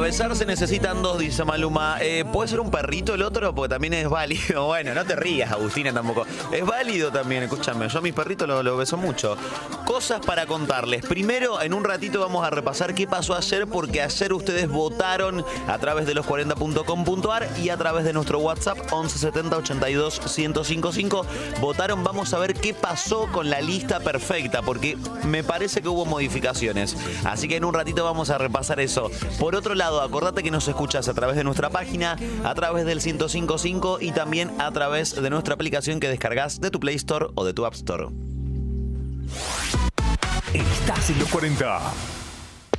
besar se necesitan dos, dice Maluma. ¿Puede ser un perrito el otro? Porque también es válido. Bueno, no te rías, Agustina, tampoco. Es válido también, escúchame. Yo a mis perritos lo beso mucho. Cosas para contarles. Primero, en un ratito vamos a repasar qué pasó ayer, porque ayer ustedes votaron a través de los40.com.ar y a través de nuestro WhatsApp 1170 82 1055. Votaron, vamos a ver qué pasó con la lista perfecta, porque me parece que hubo modificaciones. Así que en un ratito vamos a repasar eso. Por otro lado, acordate que nos escuchas a través de nuestra página, a través del 1055 y también a través de nuestra aplicación que descargas de tu Play Store o de tu App Store. Estás en los 40.